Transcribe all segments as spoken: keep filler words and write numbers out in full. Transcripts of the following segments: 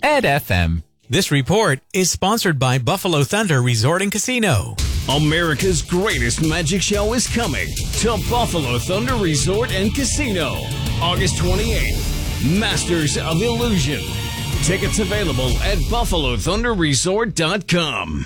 Ed F M. This report is sponsored by Buffalo Thunder Resort and Casino. America's greatest magic show is coming to Buffalo Thunder Resort and Casino. August twenty-eighth, Masters of Illusion. Tickets available at buffalo thunder resort dot com.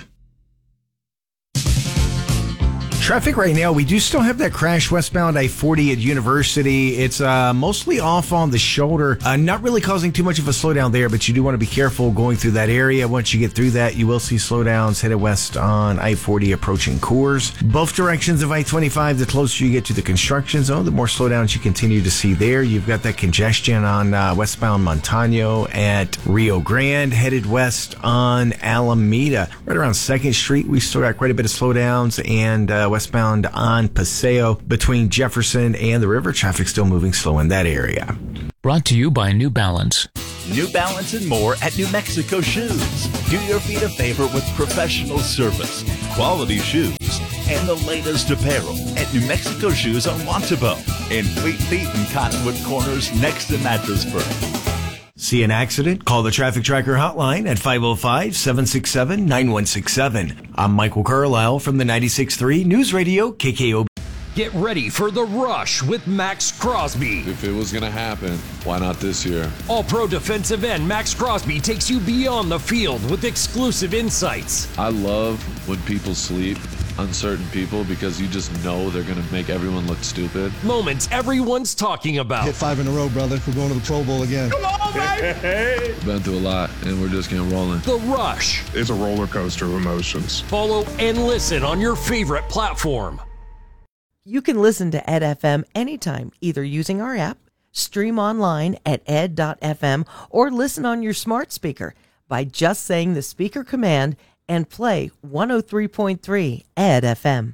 Traffic right now, we do still have that crash westbound I forty at University. It's uh, mostly off on the shoulder, uh, not really causing too much of a slowdown there, but you do want to be careful going through that area. Once you get through that, you will see slowdowns headed west on I forty approaching Coors. Both directions of I twenty-five, the closer you get to the construction zone, the more slowdowns you continue to see there. You've got that congestion on uh, westbound Montano at Rio Grande, headed west on Alameda. Right around second Street, we still got quite a bit of slowdowns, and uh, westbound on Paseo between Jefferson and the river. Traffic still moving slow in that area. Brought to you by New Balance. New Balance and more at New Mexico Shoes. Do your feet a favor with professional service, quality shoes, and the latest apparel at New Mexico Shoes on Wantabo in Fleet Feet and Cottonwood Corners next to Mattress Firm. See an accident? Call the Traffic Tracker hotline at five oh five, seven six seven, nine one six seven. I'm Michael Carlisle from the ninety-six point three News Radio K K O B. Get ready for The Rush with Max Crosby. If it was going to happen, why not this year? All-pro defensive end Max Crosby takes you beyond the field with exclusive insights. I love when people sleep on certain people because you just know they're going to make everyone look stupid. Moments everyone's talking about. Hit five in a row, brother. We're going to the Pro Bowl again. Come on, baby! Been through a lot, and we're just getting rolling. The Rush. It's a roller coaster of emotions. Follow and listen on your favorite platform. You can listen to Ed F M anytime, either using our app, stream online at ed dot f m, or listen on your smart speaker by just saying the speaker command and play one oh three point three Ed F M.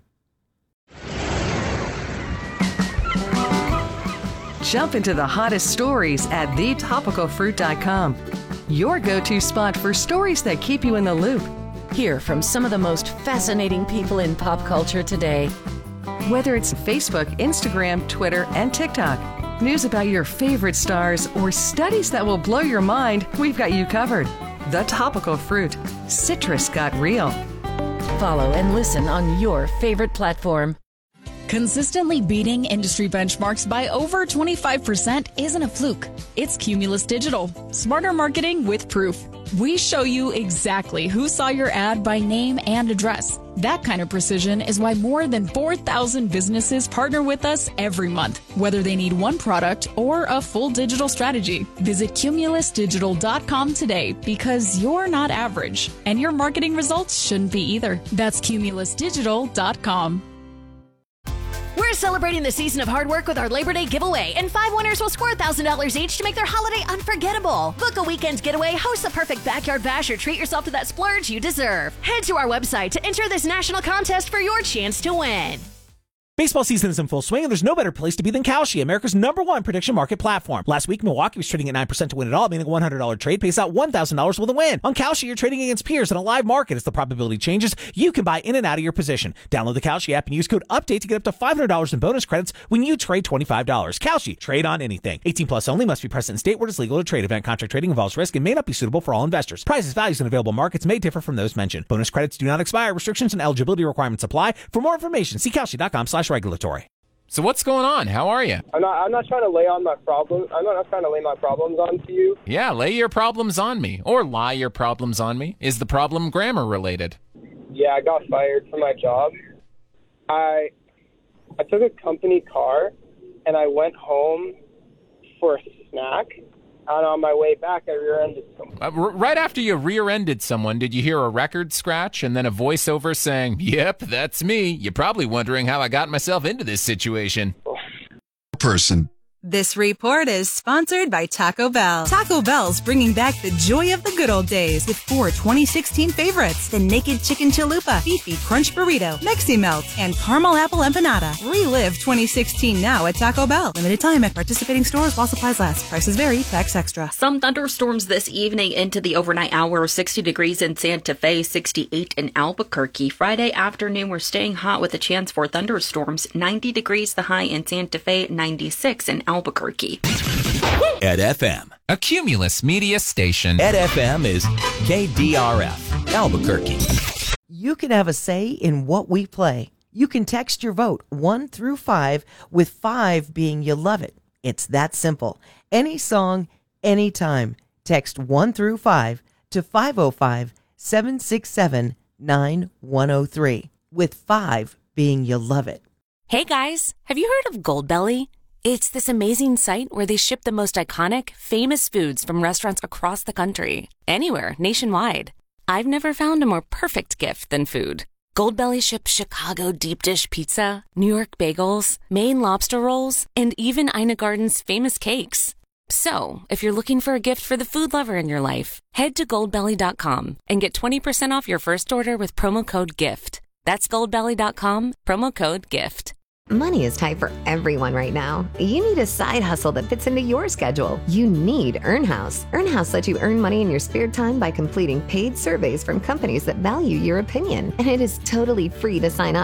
Jump into the hottest stories at the topical fruit dot com. Your go-to spot for stories that keep you in the loop. Hear from some of the most fascinating people in pop culture today. Whether it's Facebook, Instagram, Twitter, and TikTok, news about your favorite stars, or studies that will blow your mind, we've got you covered. The Topical Fruit. Citrus got real. Follow and listen on your favorite platform. Consistently beating industry benchmarks by over twenty-five percent isn't a fluke. It's Cumulus Digital. Smarter marketing with proof. We show you exactly who saw your ad by name and address. That kind of precision is why more than four thousand businesses partner with us every month, whether they need one product or a full digital strategy. Visit cumulus digital dot com today because you're not average, and your marketing results shouldn't be either. That's cumulus digital dot com. We're celebrating the season of hard work with our Labor Day giveaway, and five winners will score one thousand dollars each to make their holiday unforgettable. Book a weekend getaway, host the perfect backyard bash, or treat yourself to that splurge you deserve. Head to our website to enter this national contest for your chance to win. Baseball season is in full swing, and there's no better place to be than Kalshi, America's number one prediction market platform. Last week, Milwaukee was trading at nine percent to win it all, meaning a one hundred dollars trade pays out one thousand dollars with a win. On Kalshi, you're trading against peers in a live market. As the probability changes, you can buy in and out of your position. Download the Kalshi app and use code UPDATE to get up to five hundred dollars in bonus credits when you trade twenty-five dollars. Kalshi, trade on anything. eighteen plus only, must be present in state where it's legal to trade. Event contract trading involves risk and may not be suitable for all investors. Prices, values, and available markets may differ from those mentioned. Bonus credits do not expire. Restrictions and eligibility requirements apply. For more information, see kalshi dot com slash regulatory. So what's going on? How are you? I'm not. I'm not trying to lay on my problems. I'm not trying to lay my problems onto you. Yeah, lay your problems on me, or lie your problems on me. Is the problem grammar related? Yeah, I got fired from my job. I I took a company car, and I went home for a snack. And on my way back, I rear-ended someone. Uh, r- right after you rear-ended someone, did you hear a record scratch and then a voiceover saying, "Yep, that's me. You're probably wondering how I got myself into this situation." Person. This report is sponsored by Taco Bell. Taco Bell's bringing back the joy of the good old days with four twenty sixteen favorites: the Naked Chicken Chalupa, Beefy Crunch Burrito, Mexi Melt, and Caramel Apple Empanada. Relive twenty sixteen now at Taco Bell. Limited time at participating stores while supplies last. Prices vary. Tax extra. Some thunderstorms this evening into the overnight hour. sixty degrees in Santa Fe, sixty-eight in Albuquerque. Friday afternoon, we're staying hot with a chance for thunderstorms. ninety degrees the high in Santa Fe, ninety-six in Albuquerque. Ed F M. A Cumulus media station. Ed F M is K D R F, Albuquerque. You can have a say in what we play. You can text your vote one through five, with five being you love it. It's that simple. Any song, anytime. Text one through five to five oh five, seven six seven, nine one oh three, with five being you love it. Hey guys, have you heard of Goldbelly? It's this amazing site where they ship the most iconic, famous foods from restaurants across the country, anywhere, nationwide. I've never found a more perfect gift than food. Goldbelly ships Chicago deep dish pizza, New York bagels, Maine lobster rolls, and even Ina Garden's famous cakes. So, if you're looking for a gift for the food lover in your life, head to goldbelly dot com and get twenty percent off your first order with promo code GIFT. That's goldbelly dot com, promo code GIFT. Money is tight for everyone right now. You need a side hustle that fits into your schedule. You need EarnHouse. EarnHouse lets you earn money in your spare time by completing paid surveys from companies that value your opinion. And it is totally free to sign up.